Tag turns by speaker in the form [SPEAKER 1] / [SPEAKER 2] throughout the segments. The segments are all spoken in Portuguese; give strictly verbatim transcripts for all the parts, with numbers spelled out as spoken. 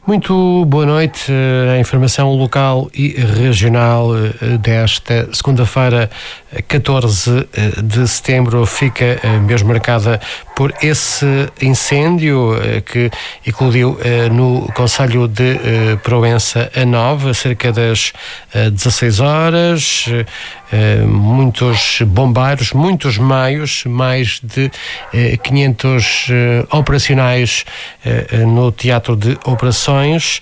[SPEAKER 1] Muito boa noite. A informação local e regional desta segunda-feira, catorze de setembro, fica mesmo marcada por esse incêndio que eclodiu no concelho de Proença a nove, cerca das dezasseis horas. Muitos bombeiros, muitos meios, mais de quinhentos operacionais no teatro de operações.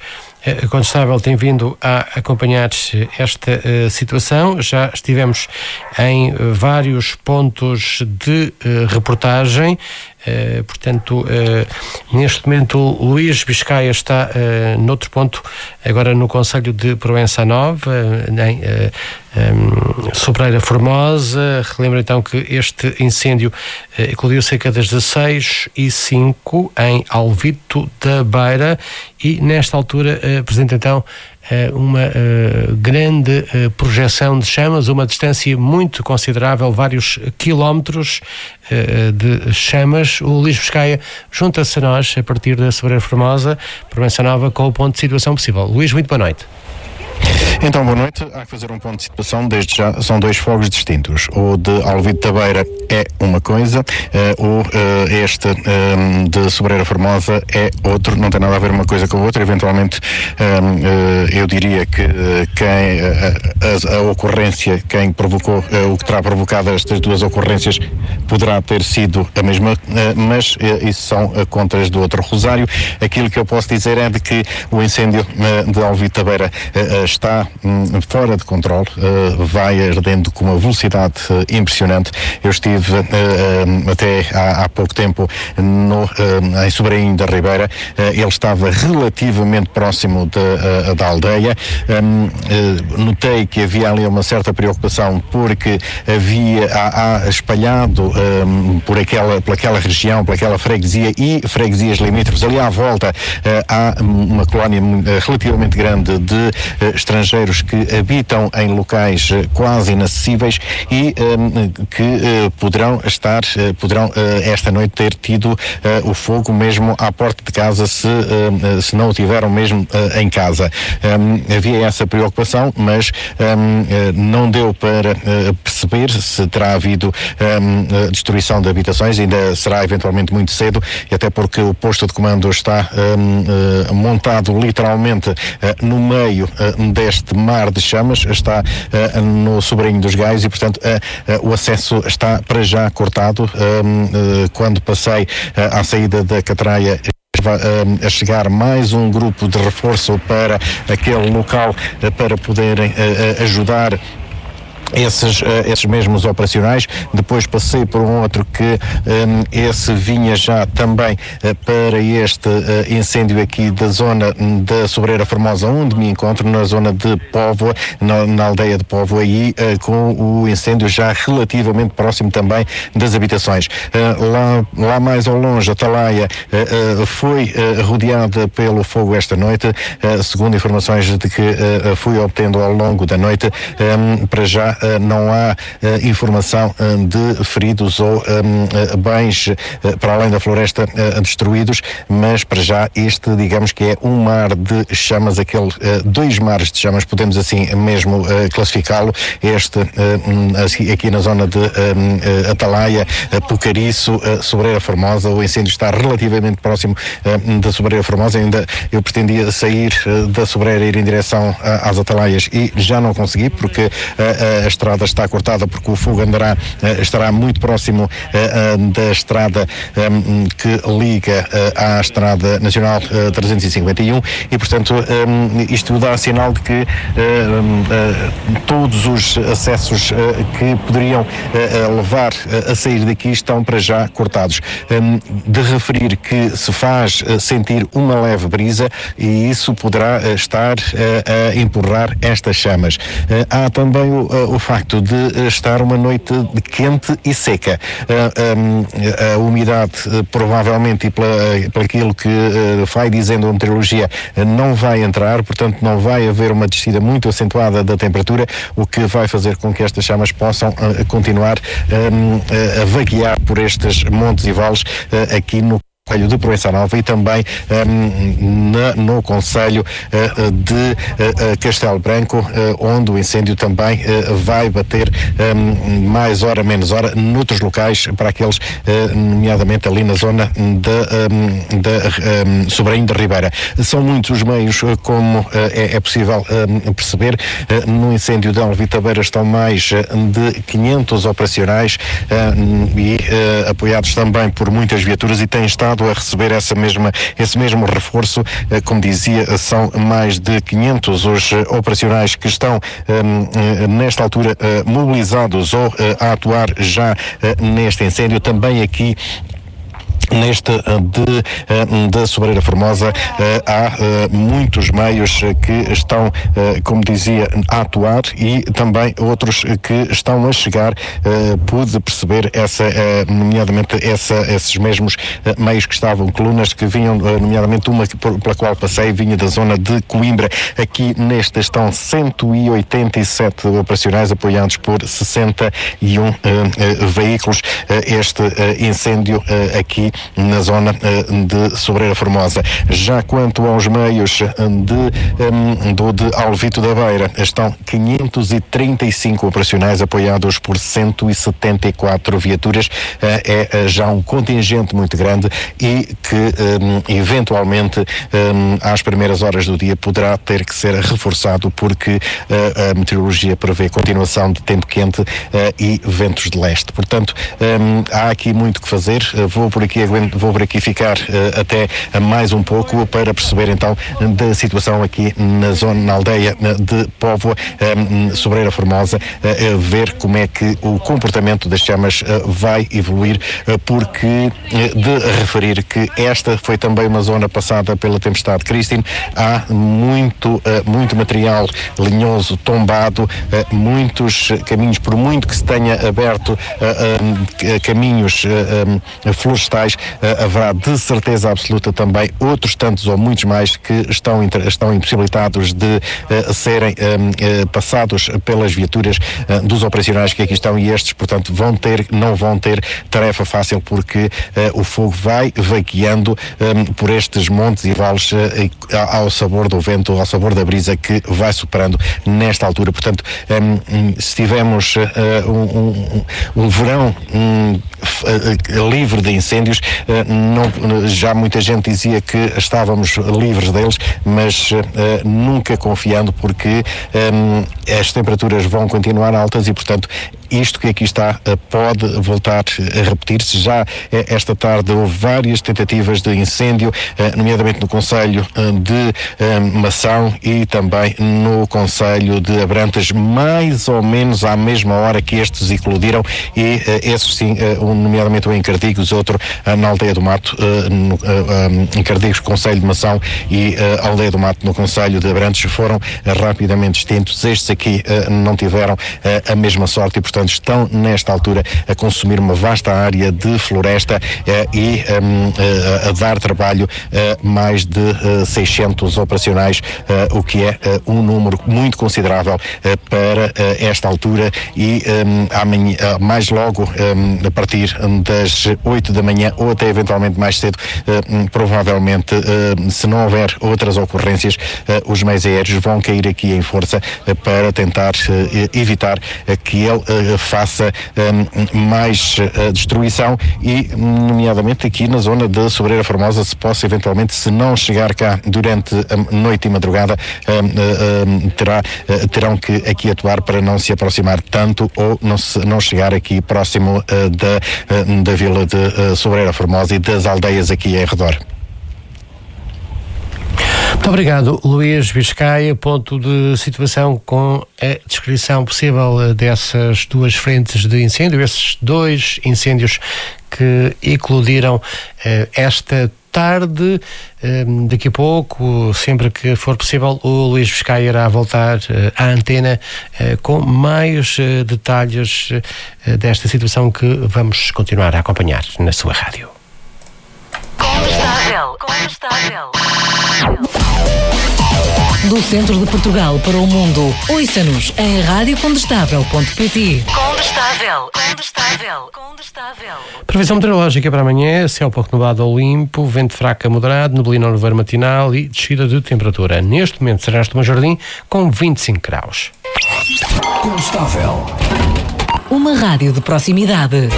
[SPEAKER 1] A Condestável tem vindo a acompanhar esta uh, situação. Já estivemos em vários pontos de uh, reportagem. Uh, portanto, uh, neste momento Luís Biscaia está uh, noutro ponto, agora no concelho de Proença nove, uh, em uh, um, Sobreira Formosa. Relembro então que este incêndio uh, eclodiu cerca das dezasseis e cinco em Alvito da Beira e nesta altura uh, apresenta então uma uh, grande uh, projeção de chamas, uma distância muito considerável, vários quilómetros uh, de chamas. O Luís Biscaia junta-se a nós a partir da Sobreira Formosa, Proença Nova, com o ponto de situação possível. Luís, muito boa noite.
[SPEAKER 2] Então, boa noite. Há que fazer um ponto de situação. Desde já são dois fogos distintos. O de Alvito da Beira é uma coisa, uh, o uh, este um, de Sobreira Formosa é outro. Não tem nada a ver uma coisa com a outra. Eventualmente, um, uh, eu diria que uh, quem uh, a, a ocorrência, quem provocou, uh, o que terá provocado estas duas ocorrências poderá ter sido a mesma, uh, mas uh, isso são uh, contras do outro rosário. Aquilo que eu posso dizer é de que o incêndio uh, de Alvito da Beira uh, está hum, fora de controle, uh, vai ardendo com uma velocidade uh, impressionante. Eu estive uh, uh, até há, há pouco tempo no, uh, em Sobrinho da Ribeira. Uh, ele estava relativamente próximo de, uh, da aldeia. Um, uh, notei que havia ali uma certa preocupação porque havia há, há espalhado um, por, aquela, por aquela região, por aquela freguesia e freguesias limítrofes, ali à volta uh, há uma colónia uh, relativamente grande de uh, estrangeiros que habitam em locais uh, quase inacessíveis e um, que uh, poderão estar, uh, poderão uh, esta noite ter tido uh, o fogo mesmo à porta de casa se, uh, se não o tiveram mesmo uh, em casa. Um, havia essa preocupação, mas um, uh, não deu para uh, perceber se terá havido um, destruição de habitações, ainda será eventualmente muito cedo, até porque o posto de comando está um, uh, montado literalmente uh, no meio uh, deste mar de chamas, está uh, no Sobrinho dos Gaios e, portanto, uh, uh, o acesso está para já cortado. Uh, uh, quando passei uh, à saída da Catraia, a chegar mais um grupo de reforço para aquele local uh, para poderem uh, ajudar Esses, uh, esses mesmos operacionais. Depois passei por um outro que um, esse vinha já também uh, para este uh, incêndio aqui da zona da Sobreira Formosa, onde me encontro, na zona de Póvoa, na, na aldeia de Póvoa, e uh, com o incêndio já relativamente próximo também das habitações. Uh, lá, lá mais ao longe, a Atalaia uh, uh, foi uh, rodeada pelo fogo esta noite, uh, segundo informações de que uh, fui obtendo ao longo da noite. Um, para já Uh, não há uh, informação uh, de feridos ou um, uh, bens uh, para além da floresta uh, destruídos, mas para já este, digamos que é um mar de chamas, aquele, uh, dois mares de chamas, podemos assim mesmo uh, classificá-lo. Este uh, aqui na zona de uh, uh, Atalaia, uh, Pucariço, uh, Sobreira Formosa. O incêndio está relativamente próximo uh, da Sobreira Formosa. Ainda eu pretendia sair uh, da Sobreira e ir em direção uh, às Atalaias e já não consegui, porque uh, uh, a estrada está cortada, porque o fogo andará, estará muito próximo da estrada que liga à Estrada Nacional trezentos e cinquenta e um e, portanto, isto dá sinal de que todos os acessos que poderiam levar a sair daqui estão para já cortados. De referir que se faz sentir uma leve brisa e isso poderá estar a empurrar estas chamas. Há também o o facto de estar uma noite quente e seca. Uh, um, a umidade, uh, provavelmente, e pela, pela aquilo que uh, vai dizendo a meteorologia, uh, não vai entrar, portanto não vai haver uma descida muito acentuada da temperatura, o que vai fazer com que estas chamas possam uh, continuar um, uh, a vaguear por estes montes e vales uh, aqui no concelho de Proença Nova e também um, na, no concelho uh, de uh, Castelo Branco, uh, onde o incêndio também uh, vai bater um, mais hora, menos hora, noutros locais, para aqueles, uh, nomeadamente ali na zona da um, um, Sobrinho de Ribeira. São muitos os meios, uh, como uh, é, é possível uh, perceber. Uh, no incêndio de Alvite da Beira estão mais uh, de quinhentos operacionais uh, e uh, apoiados também por muitas viaturas, e têm estado a receber essa mesma, esse mesmo reforço. Como dizia, são mais de quinhentos os operacionais que estão nesta altura mobilizados ou a atuar já neste incêndio. Também aqui neste de, de Sobreira Formosa há muitos meios que estão, como dizia, a atuar, e também outros que estão a chegar. Pude perceber essa, nomeadamente essa, esses mesmos meios que estavam, colunas que vinham, nomeadamente uma pela qual passei, vinha da zona de Coimbra. Aqui neste estão cento e oitenta e sete operacionais apoiados por sessenta e um veículos. Este incêndio aqui na zona de Sobreira Formosa. Já quanto aos meios de, do de Alvite da Beira, estão quinhentos e trinta e cinco operacionais apoiados por cento e setenta e quatro viaturas. É já um contingente muito grande e que eventualmente às primeiras horas do dia poderá ter que ser reforçado, porque a meteorologia prevê continuação de tempo quente e ventos de leste. Portanto, há aqui muito que fazer. Vou por aqui Vou por aqui ficar uh, até uh, mais um pouco para perceber então da situação aqui na zona, na aldeia de Póvoa, um, Sobreira Formosa, uh, uh, ver como é que o comportamento das chamas uh, vai evoluir, uh, porque uh, de referir que esta foi também uma zona passada pela tempestade Christine. Há muito, uh, muito material linhoso tombado, uh, muitos caminhos, por muito que se tenha aberto uh, uh, caminhos uh, um, florestais, uh, haverá de certeza absoluta também outros tantos ou muitos mais que estão, estão impossibilitados de uh, serem uh, uh, passados pelas viaturas uh, dos operacionais que aqui estão, e estes, portanto, vão ter, não vão ter tarefa fácil, porque uh, o fogo vai vaqueando um, por estes montes e vales uh, ao sabor do vento, ao sabor da brisa que vai superando nesta altura. Portanto, um, se tivermos uh, um, um, um verão um, uh, livre de incêndios, uh, não, já muita gente dizia que estávamos livres deles, mas uh, nunca confiando, porque um, as temperaturas vão continuar altas e, portanto, isto que aqui está uh, pode voltar a repetir-se. Já uh, esta tarde houve várias tentativas de incêndio, uh, nomeadamente no concelho uh, de uh, Mação e também no concelho de Abrantes, mais ou menos à mesma hora que estes eclodiram, e uh, esses sim, uh, um, nomeadamente o em Cardigos, outro uh, na Aldeia do Mato, uh, no, uh, um, em Cardigos, concelho de Mação, e uh, Aldeia do Mato no concelho de Abrantes foram uh, rapidamente extintos. Estes aqui uh, não tiveram uh, a mesma sorte e, portanto, Portanto, estão nesta altura a consumir uma vasta área de floresta eh, e um, eh, a dar trabalho a mais de eh, seiscentos operacionais, eh, o que é eh, um número muito considerável eh, para eh, esta altura. E um, amanhã, mais logo, um, a partir das oito da manhã ou até eventualmente mais cedo, um, provavelmente, uh, se não houver outras ocorrências, uh, os meios aéreos vão cair aqui em força uh, para tentar uh, evitar uh, que ele uh, faça um, mais uh, destruição, e nomeadamente aqui na zona de Sobreira Formosa se possa eventualmente, se não chegar cá durante a noite e madrugada, um, uh, uh, terá, uh, terão que aqui atuar para não se aproximar tanto, ou não, se, não chegar aqui próximo uh, da, uh, da vila de uh, Sobreira Formosa e das aldeias aqui em redor.
[SPEAKER 1] Muito obrigado, Luís Biscaia. Ponto de situação com a descrição possível dessas duas frentes de incêndio, esses dois incêndios que eclodiram eh, esta tarde. Eh, daqui a pouco, sempre que for possível, o Luís Biscaia irá voltar eh, à antena eh, com mais eh, detalhes eh, desta situação que vamos continuar a acompanhar na sua rádio.
[SPEAKER 3] Combustável, combustável. Do centro de Portugal para o mundo, ouça-nos em rádio condestável ponto pt. Condestável, condestável, condestável.
[SPEAKER 1] Previsão meteorológica para amanhã: céu pouco nublado ou limpo, vento fraco a moderado, neblina ao nevoeiro matinal e descida de temperatura. Neste momento, Serás do Bom Jardim com vinte e cinco graus.
[SPEAKER 3] Condestável. Uma rádio de proximidade.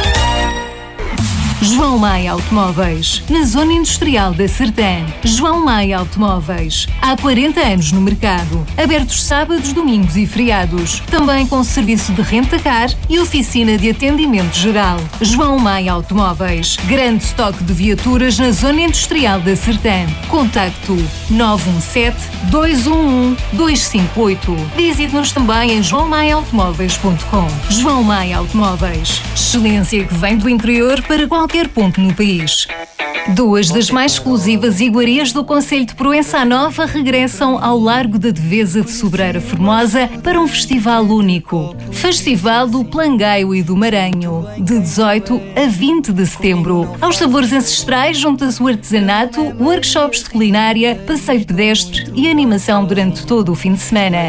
[SPEAKER 4] João Maia Automóveis, na Zona Industrial da Sertã. João Maia Automóveis, há quarenta anos no mercado. Abertos sábados, domingos e feriados. Também com serviço de renta-car e oficina de atendimento geral. João Maia Automóveis, grande estoque de viaturas na Zona Industrial da Sertã. Contacto nove um sete, dois um um, dois cinco oito. Visite-nos também em joão maia automóveis ponto com. João Maia Automóveis, excelência que vem do interior para qualquer ponto no país. Duas das mais exclusivas iguarias do concelho de Proença Nova regressam ao Largo da Devesa de Sobreira Formosa para um festival único. Festival do Plangaio e do Maranho, de dezoito a vinte de setembro. Aos sabores ancestrais junta-se o artesanato, workshops de culinária, passeio pedestre e animação durante todo o fim de semana.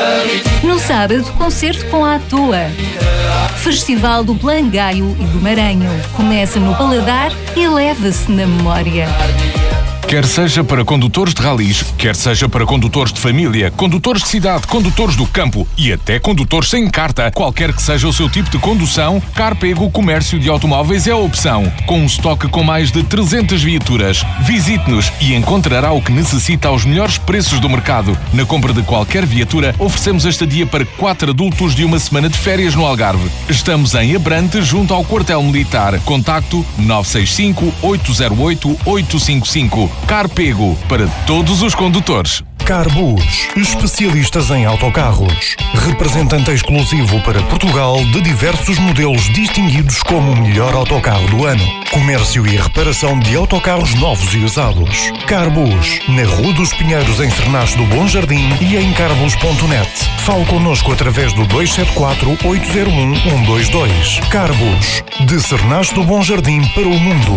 [SPEAKER 4] No sábado, concerto com a Toa. Festival do Plangaio e do Maranho. Começa no paladar e leva-se na memória.
[SPEAKER 5] Quer seja para condutores de ralis, quer seja para condutores de família, condutores de cidade, condutores do campo e até condutores sem carta, qualquer que seja o seu tipo de condução, Carpego Comércio de Automóveis é a opção. Com um estoque com mais de trezentas viaturas. Visite-nos e encontrará o que necessita aos melhores preços do mercado. Na compra de qualquer viatura, oferecemos a estadia para quatro adultos de uma semana de férias no Algarve. Estamos em Abrante, junto ao quartel militar. Contacto nove seis cinco, oito zero oito, oito cinco cinco. Carpego, para todos os condutores.
[SPEAKER 6] Carbus, especialistas em autocarros. Representante exclusivo para Portugal de diversos modelos distinguidos como o melhor autocarro do ano. Comércio e reparação de autocarros novos e usados. Carbus, na Rua dos Pinheiros, em Sernache do Bom Jardim e em carbus ponto net. Fale connosco através do dois sete quatro, oito zero um, um dois dois. Carbus, de Sernache do Bom Jardim para o mundo.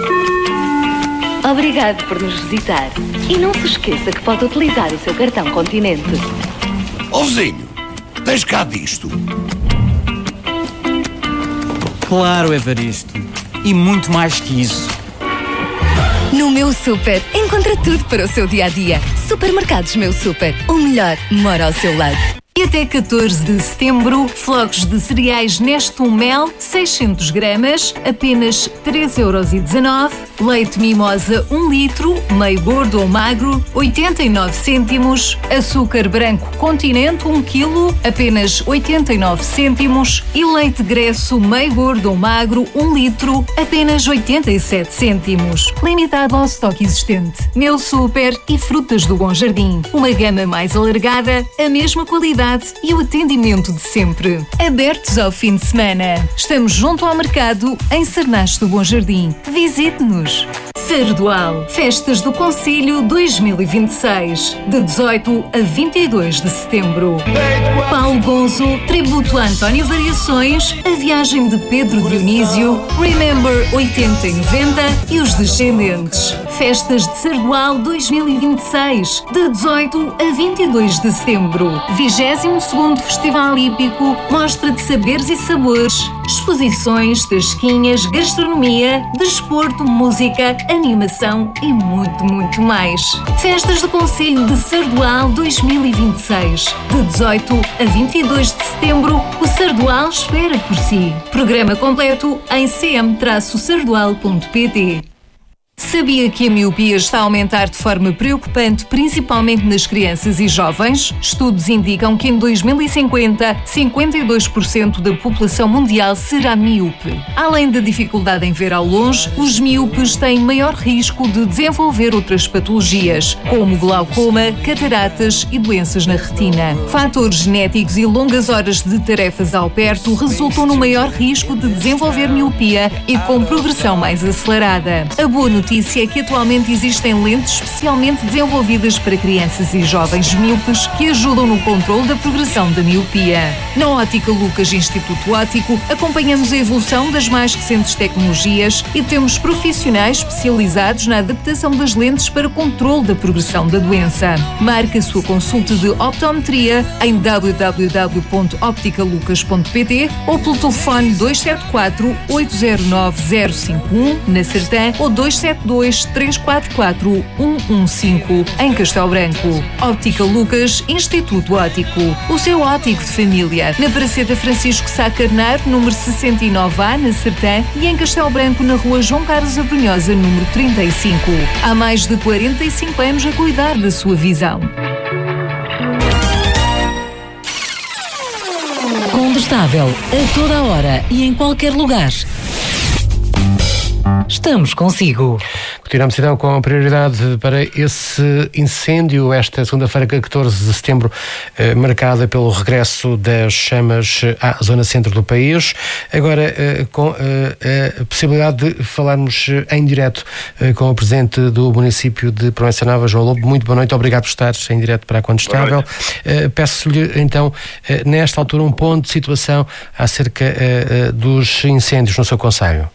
[SPEAKER 7] Obrigado por nos visitar. E não se esqueça que pode utilizar o seu cartão Continente.
[SPEAKER 8] Ó vizinho, tens cá disto?
[SPEAKER 9] Claro, Evaristo. E muito mais que isso.
[SPEAKER 10] No Meu Super, encontra tudo para o seu dia-a-dia. Supermercados Meu Super, o melhor mora ao seu lado.
[SPEAKER 4] E até catorze de setembro, flocos de cereais Nestum Mel, seiscentos gramas, apenas três euros e dezanove. Leite Mimosa, um litro, meio gordo ou magro, oitenta e nove cêntimos. Açúcar branco Continente, um quilo, apenas oitenta e nove cêntimos. E leite Gresso, meio gordo ou magro, um litro, apenas oitenta e sete cêntimos. Limitado ao estoque existente. Meu Super e Frutas do Bom Jardim. Uma gama mais alargada, a mesma qualidade e o atendimento de sempre. Abertos ao fim de semana. Estamos junto ao mercado em Sernache do Bom Jardim. Visite-nos. Sardual, Festas do Concelho dois mil e vinte e seis, de dezoito a vinte e dois de setembro. Paulo Gonzo, tributo a António Variações, a viagem de Pedro Dionísio, Remember oitenta e noventa e os Descendentes. Festas de Sardual dois mil e vinte e seis, de dezoito a vinte e dois de setembro. vigésimo segundo Festival Hípico, mostra de saberes e sabores, exposições, tasquinhas, gastronomia, desporto, música, animação e muito, muito mais. Festas do Concelho de Sardual dois mil e vinte e seis, de dezoito a vinte e dois de setembro, o Sardual espera por si. Programa completo em c m traço sardual ponto p t. Sabia que a miopia está a aumentar de forma preocupante, principalmente nas crianças e jovens? Estudos indicam que em dois mil e cinquenta, cinquenta e dois por cento da população mundial será míope. Além da dificuldade em ver ao longe, os míopes têm maior risco de desenvolver outras patologias, como glaucoma, cataratas e doenças na retina. Fatores genéticos e longas horas de tarefas ao perto resultam no maior risco de desenvolver miopia e com progressão mais acelerada. A boa notícia notícia é que atualmente existem lentes especialmente desenvolvidas para crianças e jovens míopes que ajudam no controle da progressão da miopia. Na Ótica Lucas Instituto Óptico, acompanhamos a evolução das mais recentes tecnologias e temos profissionais especializados na adaptação das lentes para controle da progressão da doença. Marque a sua consulta de optometria em w w w ponto optica lucas ponto p t ou pelo telefone dois sete quatro, oito zero nove, zero cinco um na Sertã ou dois sete dois, três quatro quatro, um um cinco em Castelo Branco. Óptica Lucas Instituto Óptico, o seu óptico de família, na Praceta Francisco Sá Carneiro, número sessenta e nove A, na Sertã, e em Castelo Branco, na Rua João Carlos Abrunhosa, número trinta e cinco. Há mais de quarenta e cinco anos a cuidar da sua visão.
[SPEAKER 3] Condestável, a toda a hora e em qualquer lugar. Estamos consigo.
[SPEAKER 1] Continuamos então com a prioridade para esse incêndio, esta segunda-feira, catorze de setembro, eh, marcada pelo regresso das chamas à zona centro do país. Agora, eh, com eh, a possibilidade de falarmos em direto eh, com o presidente do município de Proença Nova, João Lobo. Muito boa noite, obrigado por estar em direto para a Condestável. Eh, peço-lhe então, eh, nesta altura, um ponto de situação acerca eh, dos incêndios no seu concelho.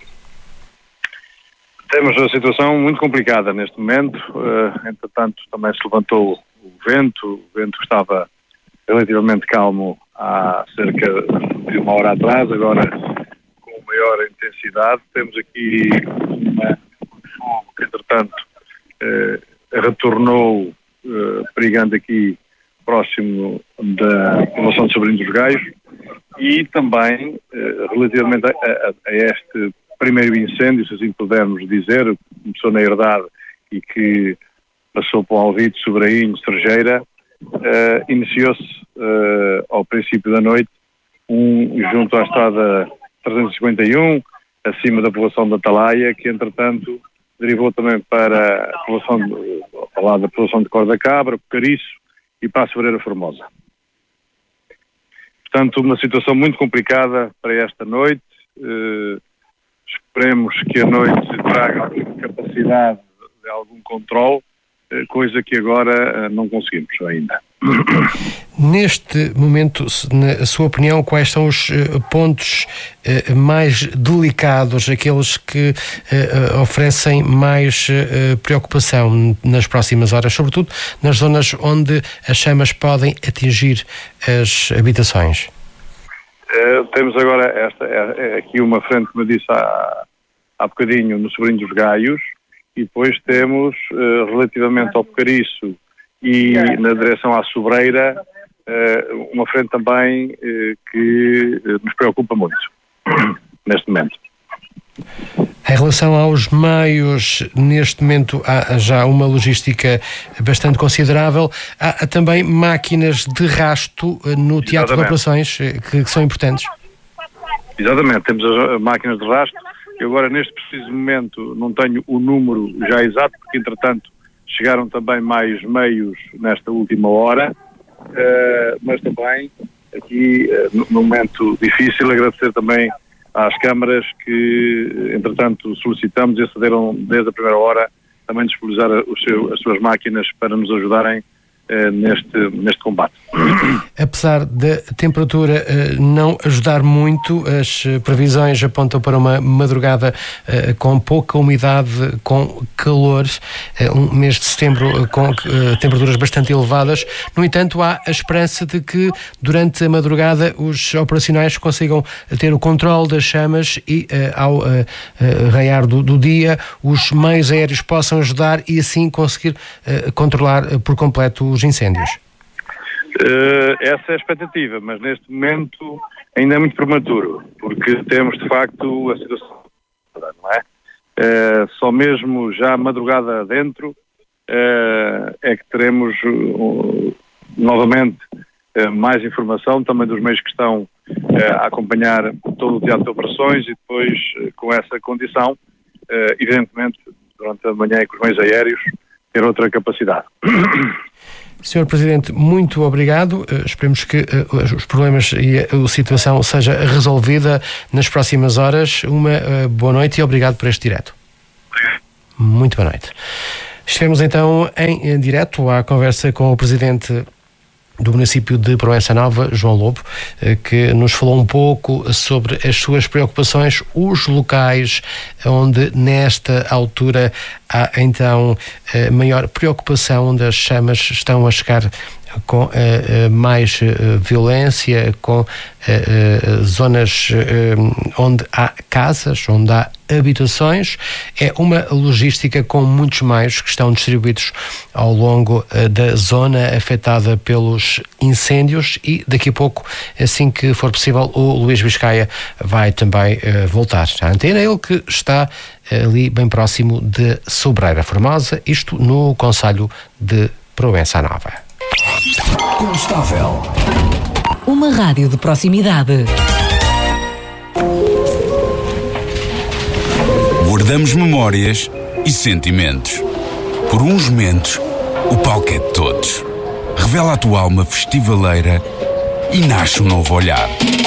[SPEAKER 11] Temos uma situação muito complicada neste momento, uh, entretanto também se levantou o vento, o vento estava relativamente calmo há cerca de uma hora atrás, agora com maior intensidade. Temos aqui uma, um fogo que entretanto uh, retornou, uh, perigando aqui próximo da população de Sobrinho dos Gaios, e também uh, relativamente a, a, a este primeiro incêndio, se assim pudermos dizer, começou na Herdade e que passou para o Alvito, Sobrainho, Serjeira, uh, iniciou-se uh, ao princípio da noite, um junto à estrada trezentos e cinquenta e um, acima da povoação da Atalaia, que entretanto derivou também para a povoação de, ao lado da povoação de Corda Cabra, Cariço e para a Sobreira Formosa. Portanto, uma situação muito complicada para esta noite. Uh, Esperemos que a noite traga alguma capacidade de algum controle, coisa que agora não conseguimos ainda.
[SPEAKER 1] Neste momento, na sua opinião, quais são os pontos mais delicados, aqueles que oferecem mais preocupação nas próximas horas, sobretudo nas zonas onde as chamas podem atingir as habitações?
[SPEAKER 11] Uh, temos agora esta, é, é aqui uma frente, como eu disse há, há bocadinho, no Sobrinho dos Gaios, e depois temos, uh, relativamente ao Pecariço e na direção à Sobreira, uh, uma frente também uh, que uh, nos preocupa muito, neste momento.
[SPEAKER 1] Em relação aos meios, neste momento há já uma logística bastante considerável. Há, há também máquinas de rasto no teatro Exatamente. de operações que, que são importantes.
[SPEAKER 11] Exatamente, temos as máquinas de rasto. Eu agora, neste preciso momento, não tenho o número já exato, porque entretanto chegaram também mais meios nesta última hora, uh, mas também aqui, uh, no momento difícil, agradecer também às câmaras que, entretanto, solicitamos e acederam desde a primeira hora também disponibilizar os seu, as suas máquinas para nos ajudarem eh, neste, neste combate.
[SPEAKER 1] Apesar da temperatura eh, não ajudar muito, as previsões apontam para uma madrugada eh, com pouca umidade, com calor, eh, um mês de setembro eh, com eh, temperaturas bastante elevadas. No entanto, há a esperança de que durante a madrugada os operacionais consigam ter o controle das chamas e eh, ao eh, eh, raiar do, do dia os meios aéreos possam ajudar e assim conseguir eh, controlar eh, por completo os incêndios.
[SPEAKER 11] Uh, essa é a expectativa, mas neste momento ainda é muito prematuro, porque temos de facto a situação, não é? Uh, só mesmo já madrugada dentro uh, é que teremos uh, novamente uh, mais informação também dos meios que estão uh, a acompanhar todo o teatro de operações e depois uh, com essa condição, uh, evidentemente durante a manhã e com os meios aéreos ter outra capacidade.
[SPEAKER 1] senhor Presidente, muito obrigado. Uh, esperemos que uh, os problemas e a, a situação seja resolvida nas próximas horas. Uma uh, boa noite e obrigado por este direto. Muito boa noite. Estivemos então em, em direto à conversa com o presidente do município de Proença Nova, João Lobo, que nos falou um pouco sobre as suas preocupações, os locais onde nesta altura há então maior preocupação, onde as chamas estão a chegar com uh, uh, mais uh, violência, com uh, uh, zonas uh, onde há casas, onde há habitações. É uma logística com muitos meios que estão distribuídos ao longo uh, da zona afetada pelos incêndios, e daqui a pouco, assim que for possível, o Luís Biscaia vai também uh, voltar à antena, ele que está ali bem próximo de Sobreira Formosa, isto no concelho de Proença Nova.
[SPEAKER 3] Condestável. Uma rádio de proximidade.
[SPEAKER 12] Guardamos memórias e sentimentos. Por uns momentos, o palco é de todos. Revela a tua alma festivaleira e nasce um novo olhar.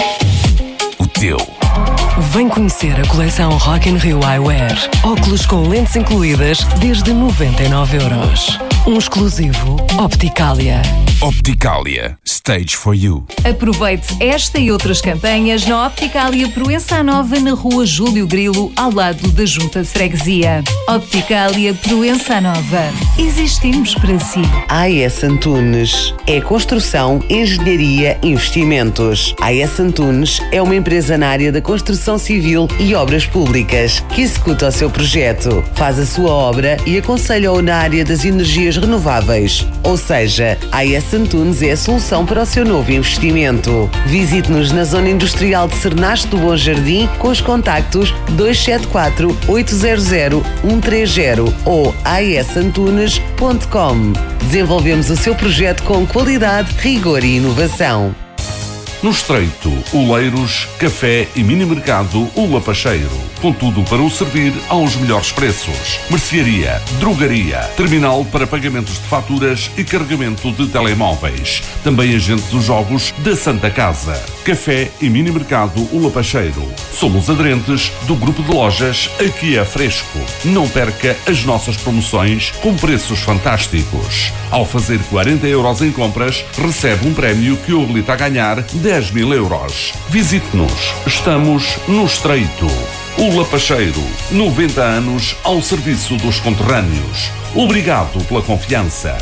[SPEAKER 12] O teu.
[SPEAKER 13] Vem conhecer a coleção Rock in Rio Eyewear. Óculos com lentes incluídas desde noventa e nove euros. Um exclusivo Opticalia.
[SPEAKER 12] Opticalia. Stage for you.
[SPEAKER 4] Aproveite esta e outras campanhas na Opticalia Proença Nova, na rua Júlio Grilo, ao lado da Junta de Freguesia. Opticalia Proença Nova. Existimos para si.
[SPEAKER 14] A S Antunes é construção, engenharia, investimentos. A S Antunes é uma empresa na área da construção civil e obras públicas que executa o seu projeto, faz a sua obra e aconselha-o na área das energias renováveis. Ou seja, a S Antunes é a solução para o seu novo investimento. Visite-nos na Zona Industrial de Cernache do Bom Jardim com os contactos dois sete quatro, oito zero zero, um três zero ou a s antunes ponto com. Desenvolvemos o seu projeto com qualidade, rigor e inovação.
[SPEAKER 15] No Estreito, Oleiros, Café e Mini Mercado O Lapacheiro. Com tudo para o servir aos melhores preços. Mercearia, drogaria, terminal para pagamentos de faturas e carregamento de telemóveis. Também agente dos jogos da Santa Casa. Café e Mini Mercado O Lapacheiro. Somos aderentes do grupo de lojas Aqui é Fresco. Não perca as nossas promoções com preços fantásticos. Ao fazer quarenta euros em compras, recebe um prémio que o habilita a ganhar dez mil euros. Visite-nos. Estamos no Estreito. O Lapacheiro, noventa anos ao serviço dos conterrâneos. Obrigado pela confiança.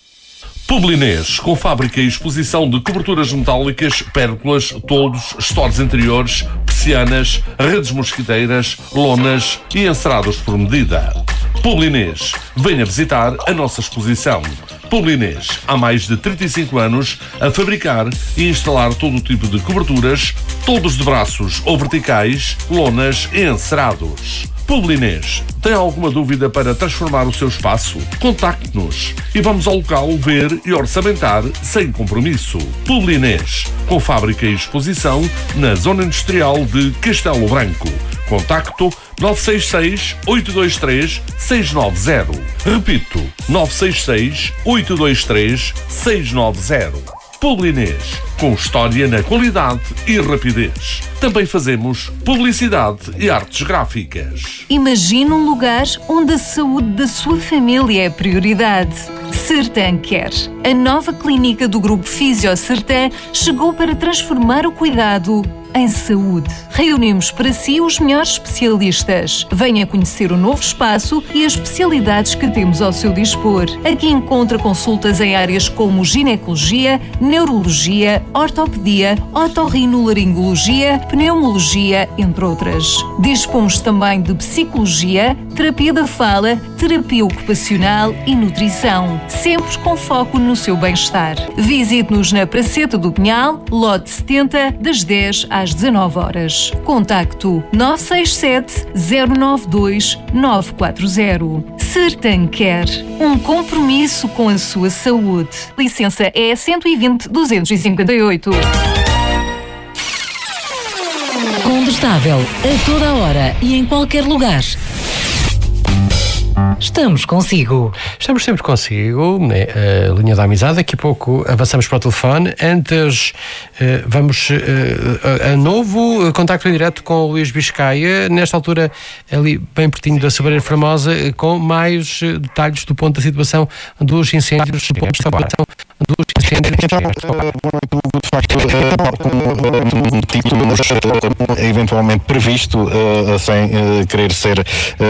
[SPEAKER 15] Publinês, com fábrica e exposição de coberturas metálicas, pérgolas, toldos, stores interiores, persianas, redes mosquiteiras, lonas e encerados por medida. Publinês, venha visitar a nossa exposição. Publinês, há mais de trinta e cinco anos a fabricar e instalar todo o tipo de coberturas, toldos de braços ou verticais, lonas e encerados. Publinês, tem alguma dúvida para transformar o seu espaço? Contacte-nos e vamos ao local ver e orçamentar sem compromisso. Publinês, com fábrica e exposição na Zona Industrial de Castelo Branco. Contacto nove seis seis, oito dois três, seis nove zero. Repito, nove seis seis, oito dois três, seis nove zero. Publinês, com história na qualidade e rapidez. Também fazemos publicidade e artes gráficas.
[SPEAKER 4] Imagine um lugar onde a saúde da sua família é prioridade. Sertan Care. A nova clínica do Grupo Fisio Sertan chegou para transformar o cuidado em saúde. Reunimos para si os melhores especialistas. Venha conhecer o novo espaço e as especialidades que temos ao seu dispor. Aqui encontra consultas em áreas como ginecologia, neurologia, ortopedia, otorrinolaringologia, pneumologia, entre outras. Dispomos também de psicologia, terapia da fala, terapia ocupacional e nutrição, sempre com foco no seu bem-estar. Visite-nos na Praceta do Pinhal, lote setenta, das dez às dezanove horas. Contacto nove seis sete, zero nove dois, nove quatro zero. Sertan Care, um compromisso com a sua saúde. Licença E cento e vinte, duzentos e cinquenta e oito.
[SPEAKER 3] Condestável, a toda a hora e em qualquer lugar. Estamos consigo.
[SPEAKER 1] Estamos sempre consigo, né? A linha da amizade. Daqui a pouco avançamos para o telefone. Antes, uh, vamos uh, a novo contacto em direto com o Luís Biscaia, nesta altura, ali bem pertinho da Sobreira Formosa, com mais uh, detalhes do ponto da situação dos incêndios. Do ponto de situação dos incêndios.
[SPEAKER 2] Então, uh, de facto, uh, um título uh, eventualmente previsto, uh, sem uh, querer ser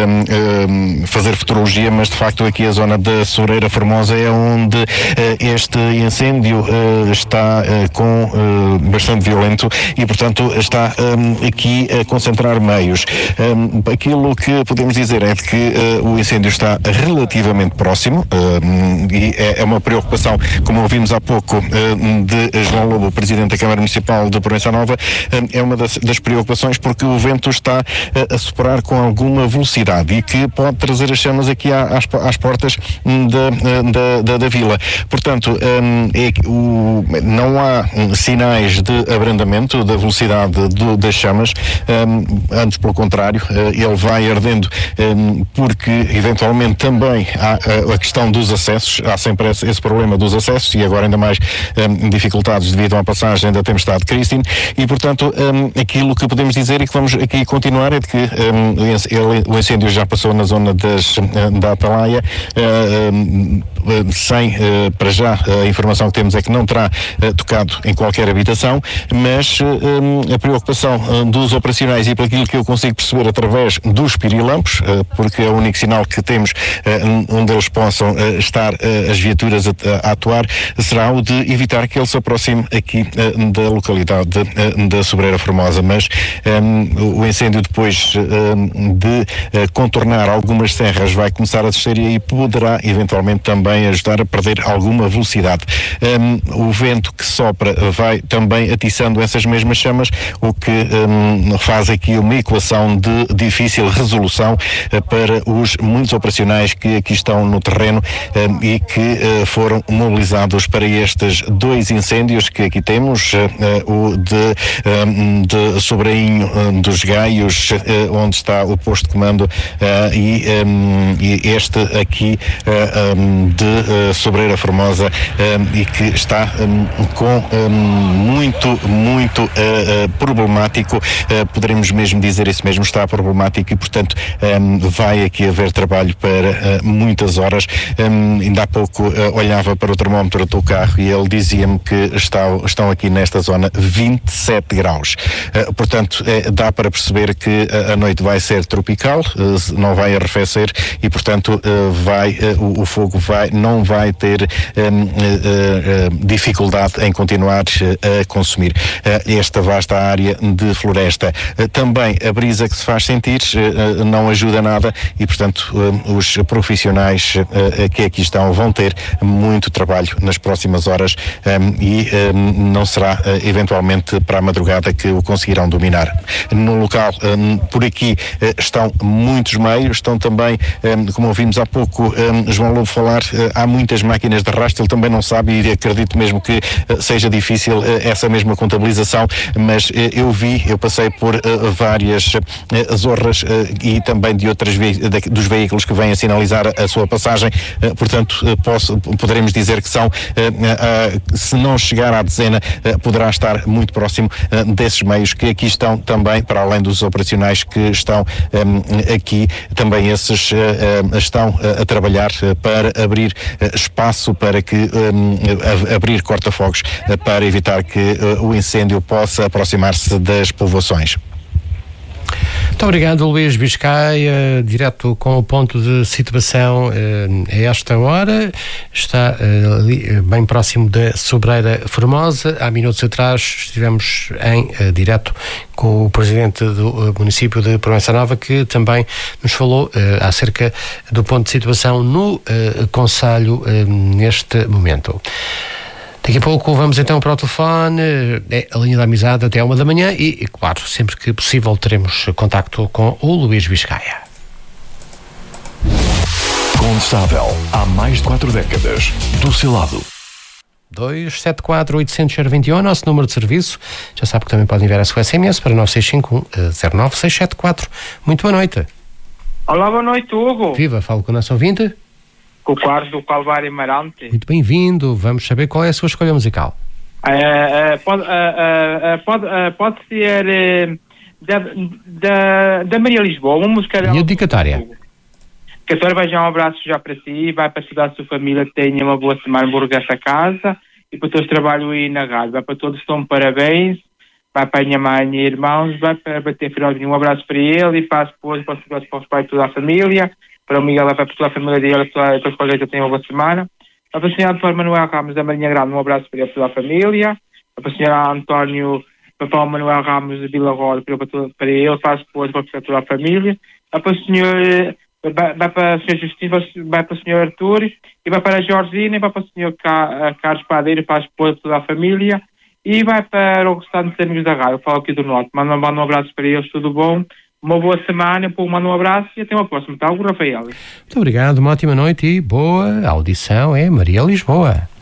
[SPEAKER 2] um, um, fazer futurologia, mas de facto aqui a zona da Sobreira Formosa é onde uh, este incêndio uh, está uh, com uh, bastante violento e portanto está um, aqui a concentrar meios. Um, aquilo que podemos dizer é que uh, o incêndio está relativamente próximo uh, e é, é uma preocupação, como ouvimos há pouco uh, de João Lobo, Presidente da Câmara Municipal de Proença Nova, uh, é uma das, das preocupações porque o vento está uh, a soprar com alguma velocidade e que pode trazer as chamas aqui às, às portas da, da, da, da vila. Portanto, um, é, o, não há um, sinais de abrandamento da velocidade do, das chamas, um, antes pelo contrário, uh, ele vai ardendo um, porque eventualmente também há a, a questão dos acessos, há sempre esse, esse problema dos acessos e agora ainda mais um, dificultados devido à passagem da tempestade Christine e portanto um, aquilo que podemos dizer e que vamos aqui continuar é de que um, ele, o incêndio já passou na zona das, da Atalaia, uh, uh, sem, uh, para já, a informação que temos é que não terá uh, tocado em qualquer habitação, mas uh, um, a preocupação uh, dos operacionais e por aquilo que eu consigo perceber através dos pirilampos, uh, porque é o único sinal que temos uh, onde eles possam uh, estar uh, as viaturas a, a atuar, será o de evitar que ele se aproxime aqui uh, da localidade uh, da Sobreira Formosa, mas um, o incêndio depois uh, de uh, contornar algumas serras vai começar a descer e aí poderá eventualmente também ajudar a perder alguma velocidade. Um, o vento que sopra vai também atiçando essas mesmas chamas, o que um, faz aqui uma equação de difícil resolução uh, para os muitos operacionais que aqui estão no terreno um, e que uh, foram mobilizados para estes dois incêndios que aqui temos, uh, uh, o de, um, de Sobrainho um, dos Gaios, uh, onde está o posto de comando, uh, e, um, e este aqui uh, um, de uh, Sobreira Formosa, um, e que está um, com um, muito, muito uh, uh, problemático, uh, poderemos mesmo dizer isso mesmo, está problemático e portanto um, vai aqui haver trabalho para uh, muitas horas. Um, ainda há pouco uh, olhava para o termómetro do carro e ele dizia-me que está, estão aqui nesta zona vinte e sete graus. Uh, portanto, uh, dá para perceber que a, a noite vai ser tropical, uh, não vai arrefecer e portanto uh, vai, uh, o, o fogo vai, não vai ter um, uh, uh, dificuldade em continuar uh, a consumir uh, esta vasta área de floresta. Uh, também a brisa que se faz sentir uh, não ajuda nada e portanto uh, os profissionais uh, que aqui estão vão ter muito trabalho nas próximas horas um, e um, não será uh, eventualmente para a madrugada que o conseguirão dominar. No local, um, por aqui uh, estão muitos meios, estão também, um, como ouvimos há pouco um, João Lobo falar, uh, há muitas máquinas de arrasto, ele também não sabe e acredito mesmo que uh, seja difícil uh, essa mesma contabilização, mas uh, eu vi, eu passei por uh, várias uh, zorras uh, e também de outras ve- de, dos veículos que vêm a sinalizar a, a sua passagem, uh, portanto uh, posso, poderemos dizer que são, uh, uh, se não chegar à dezena, uh, poderá estar muito próximo uh, desses meios que aqui estão também, para além dos operacionais que estão um, aqui, também esses uh, uh, estão uh, a trabalhar uh, para abrir uh, espaço para que um, a, abrir corta-fogos uh, para evitar que uh, o incêndio possa aproximar-se das povoações.
[SPEAKER 1] Muito obrigado, Luís Biscaia, direto com o ponto de situação eh, a esta hora. Está eh, ali, bem próximo da Sobreira Formosa. Há minutos atrás estivemos em eh, direto com o presidente do uh, município de Proença Nova, que também nos falou eh, acerca do ponto de situação no eh, concelho eh, neste momento. Daqui a pouco vamos então para o telefone, é a linha da amizade até uma da manhã e, e, claro, sempre que possível teremos contacto com o Luís Biscaia.
[SPEAKER 6] Condestável, há mais de quatro décadas, do seu lado.
[SPEAKER 1] dois sete quatro oito zero dois um, nosso número de serviço. Já sabe que também pode enviar a sua S M S para nove seis cinco um zero nove seis sete quatro. Muito boa noite.
[SPEAKER 16] Olá, boa noite, Hugo.
[SPEAKER 1] Viva, falo com o nosso ouvinte.
[SPEAKER 16] Com o Carlos do Calvário Marante.
[SPEAKER 1] Muito bem-vindo. Vamos saber qual é a sua escolha musical.
[SPEAKER 16] Uh, uh, pode, uh, uh, uh, pode, uh, pode ser uh, da, da, da Maria Lisboa, uma música dela.
[SPEAKER 1] E a dedicatória?
[SPEAKER 16] Cantora, vai já um abraço já para si, vai para toda a sua família, que tenha uma boa semana, um essa casa, e para todos que trabalham aí na rádio. Vai para todos, estão parabéns, vai para a minha mãe e irmãos, vai para bater finalzinho, um abraço para ele, e para a esposa, para os, para os pais de toda a família, para o Miguel, vai para toda a família dele, para todos os colegas que tenham uma boa semana. Vai para o senhor Antônio Manuel Ramos da Marinha Grande, um abraço para ele, para toda a família. Vai para o senhor António, para o Manuel Ramos de Vila Roda, para, para, para ele, para a esposa, para toda a família. Vai para o senhor... Vai, vai para o senhor Justino, vai para o senhor Arthur, e vai para a Georgina, e vai para o senhor Carlos Padeiro, para a esposa de toda a família, e vai para o restante dos amigos da rádio. Eu falo aqui do Norte. Mando, mando um abraço para eles, tudo bom? Uma boa semana, mando um abraço e até uma próxima. Tá, o Rafael.
[SPEAKER 1] Muito obrigado, uma ótima noite e boa audição. É Maria Lisboa.